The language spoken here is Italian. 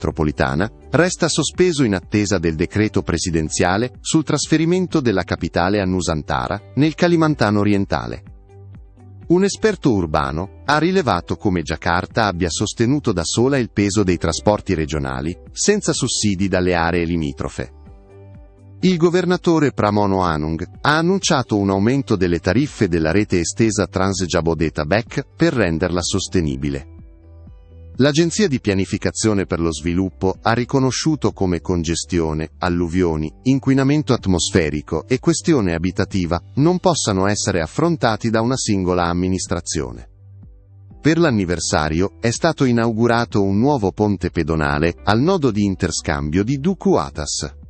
metropolitana, resta sospeso in attesa del decreto presidenziale sul trasferimento della capitale a Nusantara, nel Kalimantan orientale. Un esperto urbano ha rilevato come Giacarta abbia sostenuto da sola il peso dei trasporti regionali, senza sussidi dalle aree limitrofe. Il governatore Pramono Anung ha annunciato un aumento delle tariffe della rete estesa Trans-Jabodetabek per renderla sostenibile. L'Agenzia di Pianificazione per lo Sviluppo ha riconosciuto come congestione, alluvioni, inquinamento atmosferico e questione abitativa non possano essere affrontati da una singola amministrazione. Per l'anniversario è stato inaugurato un nuovo ponte pedonale al nodo di interscambio di Duku Atas.